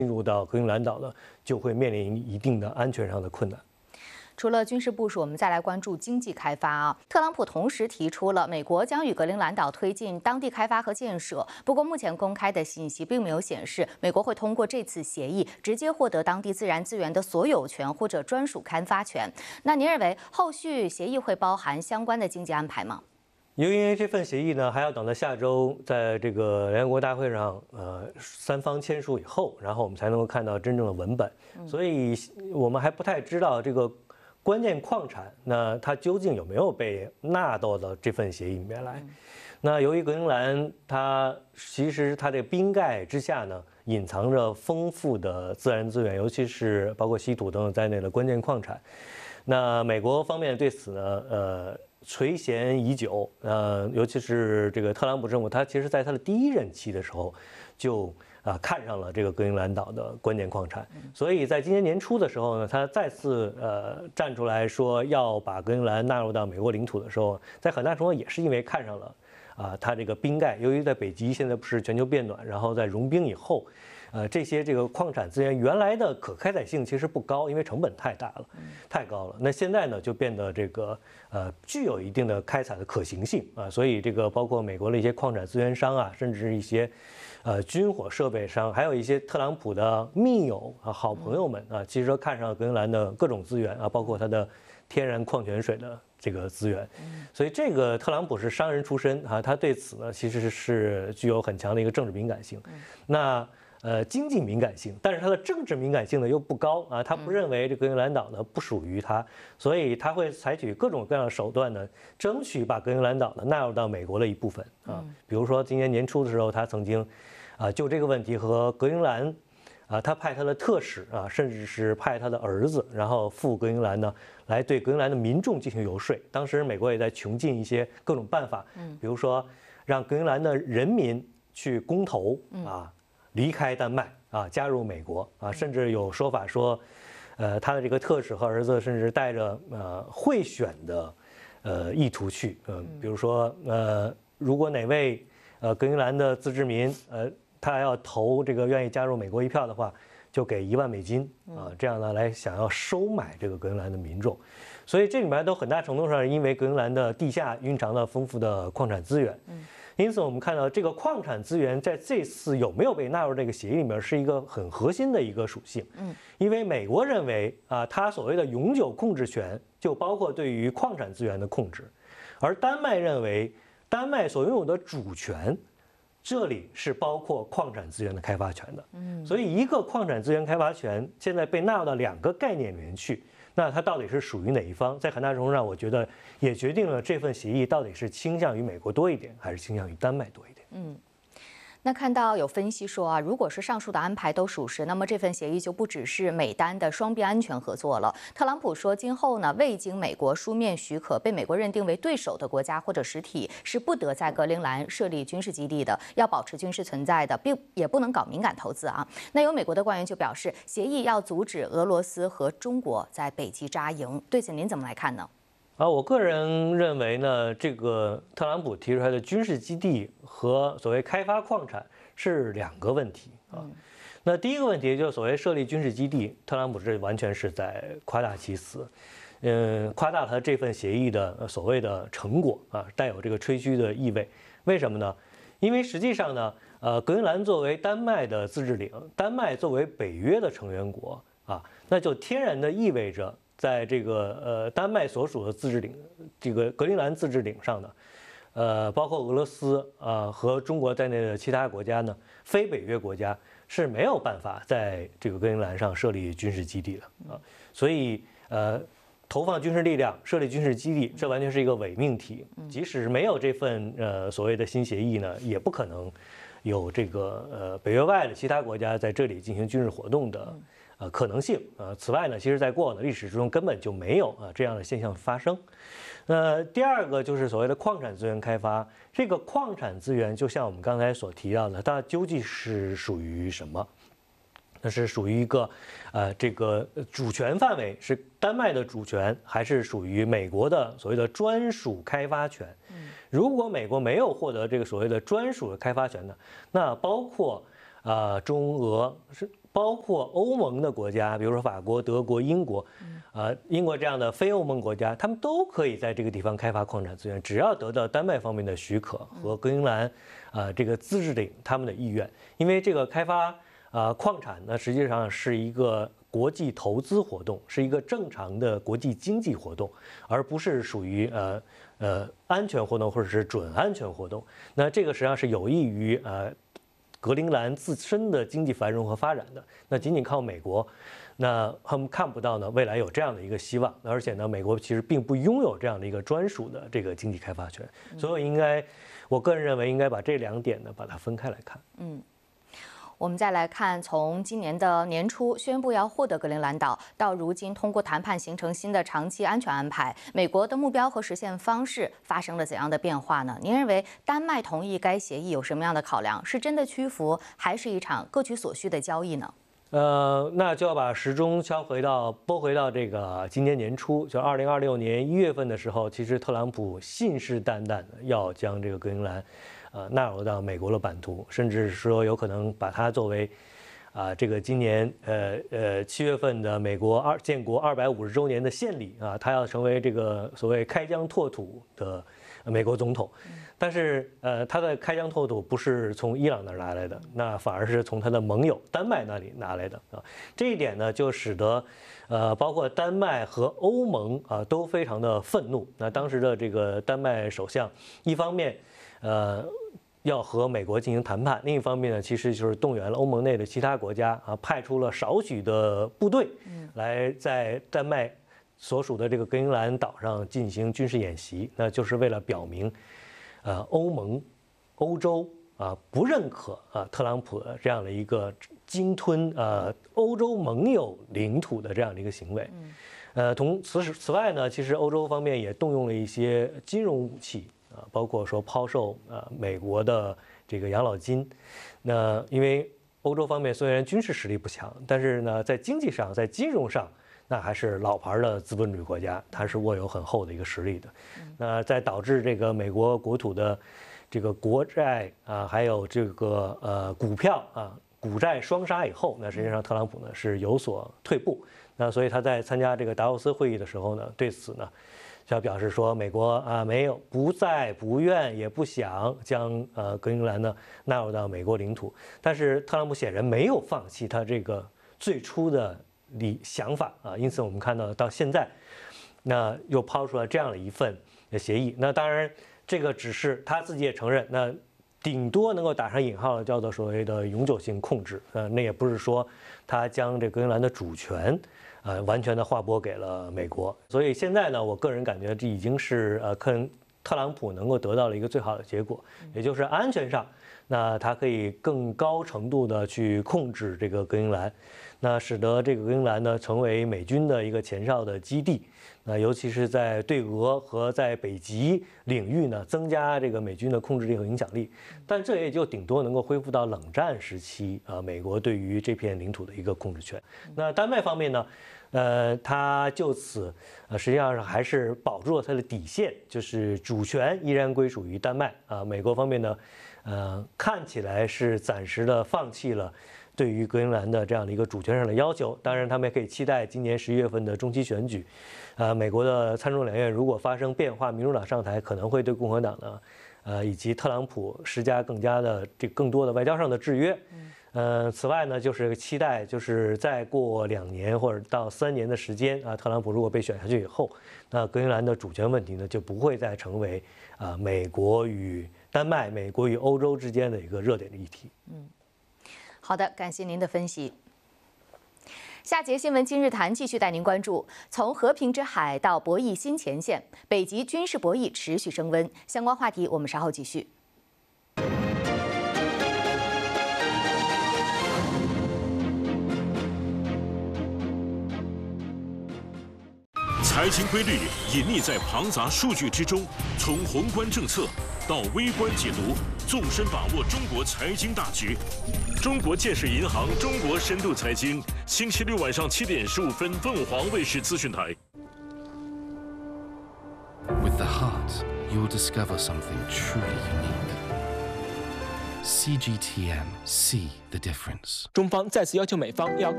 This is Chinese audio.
进入到格陵兰岛呢，就会面临一定的安全上的困难。 除了军事部署，我们再来关注经济开发啊。特朗普同时提出了美国将与格陵兰岛推进当地开发和建设。不过，目前公开的信息并没有显示美国会通过这次协议直接获得当地自然资源的所有权或者专属开发权。那您认为后续协议会包含相关的经济安排吗？ 因为这份协议呢，还要等到下周在这个联合国大会上，三方签署以后，然后我们才能够看到真正的文本。所以我们还不太知道这个关键矿产，那它究竟有没有被纳到这份协议里面来？那由于格陵兰它其实它的冰盖之下呢，隐藏着丰富的自然资源，尤其是包括稀土等等在内的关键矿产。那美国方面对此呢，垂涎已久，尤其是这个特朗普政府，他其实在他的第一任期的时候就看上了这个格陵兰岛的关键矿产，所以在今年年初的时候呢，他再次站出来说要把格陵兰纳入到美国领土的时候，在很大程度也是因为看上了它这个冰盖，由于在北极现在不是全球变暖，然后在融冰以后。这些这个矿产资源原来的可开采性其实不高，因为成本太大了，太高了。那现在呢就变得这个具有一定的开采的可行性啊，所以这个包括美国的一些矿产资源商啊，甚至一些军火设备商，还有一些特朗普的密友啊、好朋友们啊，其实都看上格陵兰的各种资源啊，包括它的天然矿泉水的这个资源。所以这个特朗普是商人出身啊，他对此呢其实是具有很强的一个政治敏感性。那经济敏感性，但是它的政治敏感性呢又不高啊，他不认为这格陵兰岛呢不属于他，所以他会采取各种各样的手段呢，争取把格陵兰岛呢纳入到美国的一部分啊。比如说今年年初的时候，他曾经就这个问题和格陵兰他派他的特使啊，甚至是派他的儿子，然后赴格陵兰呢，来对格陵兰的民众进行游说。当时美国也在穷尽一些各种办法，比如说让格陵兰的人民去公投啊。离开丹麦啊，加入美国啊，甚至有说法说，他的这个特使和儿子甚至带着贿选的意图去，比如说如果哪位格陵兰的自治民他要投这个愿意加入美国一票的话，就给$10,000啊，这样呢来想要收买这个格陵兰的民众，所以这里面都很大程度上是因为格陵兰的地下蕴藏了丰富的矿产资源。因此，我们看到这个矿产资源在这次有没有被纳入这个协议里面，是一个很核心的一个属性。因为美国认为它所谓的永久控制权就包括对于矿产资源的控制，而丹麦认为丹麦所拥有的主权，这里是包括矿产资源的开发权的。所以一个矿产资源开发权现在被纳入到2个概念里面去。那它到底是属于哪一方，在很大程度上，我觉得也决定了这份协议到底是倾向于美国多一点，还是倾向于丹麦多一点。 那看到有分析说如果是上述的安排都属实，那么这份协议就不只是美丹的双边安全合作了。特朗普说，今后呢，未经美国书面许可，被美国认定为对手的国家或者实体是不得在格陵兰设立军事基地的，要保持军事存在的，并也不能搞敏感投资啊。那有美国的官员就表示，协议要阻止俄罗斯和中国在北极扎营。对此您怎么来看呢？ 我个人认为呢，这个特朗普提出来的军事基地和所谓开发矿产是2个问题啊。那第一个问题就是所谓设立军事基地，特朗普这完全是在夸大其词，夸大他这份协议的所谓的成果啊，带有这个吹嘘的意味。为什么呢？因为实际上呢，格陵兰作为丹麦的自治领，丹麦作为北约的成员国啊，那就天然的意味着。在这个丹麦所属的自治领，这个格陵兰自治领上呢，包括俄罗斯和中国在内的其他国家呢，非北约国家是没有办法在这个格陵兰上设立军事基地的啊。所以投放军事力量设立军事基地，这完全是一个伪命题。即使没有这份所谓的新协议呢，也不可能有这个北约外的其他国家在这里进行军事活动的。可能性此外呢，其实在过往的历史之中根本就没有这样的现象发生。第2个就是所谓的矿产资源开发，这个矿产资源就像我们刚才所提到的，它究竟是属于什么？那是属于一个这个主权范围是丹麦的主权，还是属于美国的所谓的专属开发权？如果美国没有获得这个所谓的专属的开发权呢，那包括中俄是包括欧盟的国家，比如说法国、德国、英国，英国这样的非欧盟国家，他们都可以在这个地方开发矿产资源，只要得到丹麦方面的许可和格陵兰这个自治领他们的意愿，因为这个开发矿产呢，实际上是一个国际投资活动，是一个正常的国际经济活动，而不是属于安全活动或者是准安全活动。那这个实际上是有益于格陵兰自身的经济繁荣和发展的。那仅仅靠美国，那他们看不到呢未来有这样的一个希望。而且呢，美国其实并不拥有这样的一个专属的这个经济开发权，所以我个人认为应该把这2点呢把它分开来看。 我们再来看，从今年的年初宣布要获得格陵兰岛，到如今通过谈判形成新的长期安全安排，美国的目标和实现方式发生了怎样的变化呢？您认为丹麦同意该协议有什么样的考量？是真的屈服，还是一场各取所需的交易呢？ 那就要把时钟拨回到这个今年年初，就2026年1月份的时候，其实特朗普信誓旦旦的要将这个格陵兰纳入到美国的版图，甚至说有可能把它作为这个今年7月份的美国建国250周年的献礼啊，他要成为这个所谓开疆拓土的美国总统。但是他的开疆拓土不是从伊朗那儿拿来的，那反而是从他的盟友丹麦那里拿来的啊。这一点呢，就使得包括丹麦和欧盟都非常的愤怒。那当时的这个丹麦首相一方面要和美国进行谈判，另一方面呢，其实就是动员了欧盟内的其他国家派出了少许的部队来在丹麦所属的这个格陵兰岛上进行军事演习，那就是为了表明欧洲不认可特朗普的这样的一个鲸吞欧洲盟友领土的这样的一个行为。此外呢，其实欧洲方面也动用了一些金融武器包括说抛售美国的这个养老金。那因为欧洲方面虽然军事实力不强，但是呢，在经济上、在金融上，那还是老牌的资本主义国家，它是握有很厚的一个实力的。那在导致这个美国国土的这个国债还有这个股票股债双杀以后，那实际上特朗普呢是有所退步。那所以他在参加这个达沃斯会议的时候呢，对此呢就要表示说，美国没有不在不愿也不想将格陵兰呢纳入到美国领土。但是特朗普显然没有放弃他这个最初的想法因此我们看到现在，那又抛出了这样的一份协议。那当然，这个只是他自己也承认，那顶多能够打上引号的叫做所谓的永久性控制。那也不是说他将这格陵兰的主权完全的划拨给了美国。所以现在呢，我个人感觉这已经是特朗普能够得到了一个最好的结果，也就是安全上，那他可以更高程度的去控制这个格陵兰。那使得这个格陵兰呢成为美军的一个前哨的基地，那尤其是在对俄和在北极领域呢增加这个美军的控制力和影响力。但这也就顶多能够恢复到冷战时期美国对于这片领土的一个控制权。那丹麦方面呢，他就此实际上还是保住了他的底线，就是主权依然归属于丹麦美国方面呢，看起来是暂时的放弃了对于格陵兰的这样的一个主权上的要求。当然，他们也可以期待今年11月份的中期选举，美国的参众两院如果发生变化，民主党上台，可能会对共和党呢，以及特朗普施加更多的外交上的制约。此外呢，就是期待就是再过2年或者到3年的时间特朗普如果被选下去以后，那格陵兰的主权问题呢就不会再成为美国与丹麦、美国与欧洲之间的一个热点的议题。 好的，感谢您的分析。下节新闻今日谈继续带您关注，从和平之海到博弈新前线，北极军事博弈持续升温。相关话题我们稍后继续。 财经规律隐匿在庞杂数据之中，从宏观政策到微观解读，纵深把握中国财经大局。中国建设银行中国深度财经，星期六晚上7点15分，凤凰卫视资讯台。 With the heart, you will discover something truly unique. CGTN, see the difference. 中方再次要求美方要